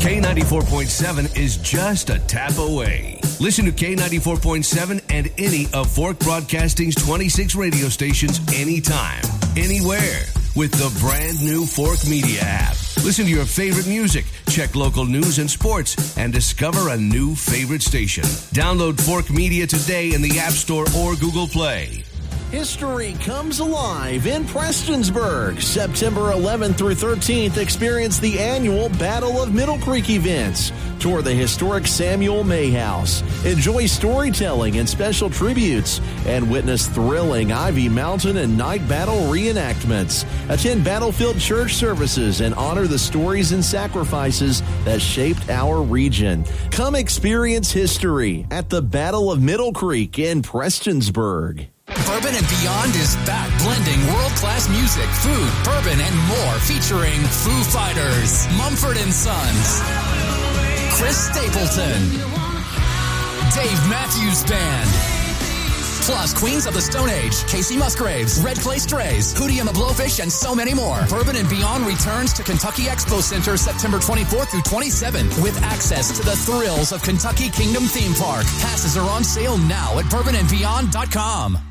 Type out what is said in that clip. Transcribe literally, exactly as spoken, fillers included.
K ninety-four point seven is just a tap away. Listen to K ninety-four point seven and any of Fork Broadcasting's twenty-six radio stations anytime, anywhere with the brand new Fork Media app. Listen to your favorite music, check local news and sports, and discover a new favorite station. Download Fork Media today in the App Store or Google Play. History comes alive in Prestonsburg. September eleventh through thirteenth, experience the annual Battle of Middle Creek events. Tour the historic Samuel May House. Enjoy storytelling and special tributes. And witness thrilling Ivy Mountain and Night Battle reenactments. Attend Battlefield Church services and honor the stories and sacrifices that shaped our region. Come experience history at the Battle of Middle Creek in Prestonsburg. Bourbon and Beyond is back, blending world-class music, food, bourbon, and more, featuring Foo Fighters, Mumford and Sons, Chris Stapleton, Dave Matthews Band, plus Queens of the Stone Age, Casey Musgraves, Red Clay Strays, Hootie and the Blowfish, and so many more. Bourbon and Beyond returns to Kentucky Expo Center September twenty-fourth through twenty-seventh with access to the thrills of Kentucky Kingdom Theme Park. Passes are on sale now at bourbon and beyond dot com.